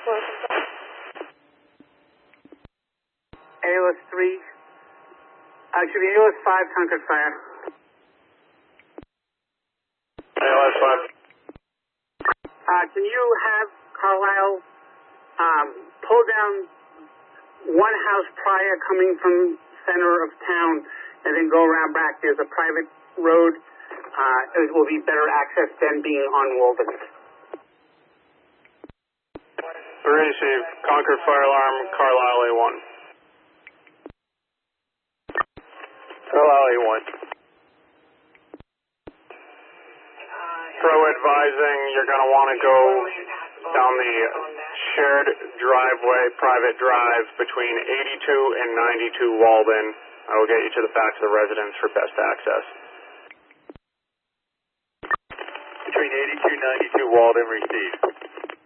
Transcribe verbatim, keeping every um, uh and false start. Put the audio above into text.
A L S three, uh, should be A L S five, Concord Fire. A L S five. Uh, can you have Carlisle um, pull down one house prior coming from center of town and then go around back? There's a private road. Uh, it will be better access than being on Walden. Receive. Concord Fire Alarm, Carlisle A one. Carlisle A one. Pro advising you're going to want to go down the shared driveway, private drive between eighty-two and ninety-two Walden. I will get you to the back of the residence for best access. Between eighty-two and ninety-two Walden, received.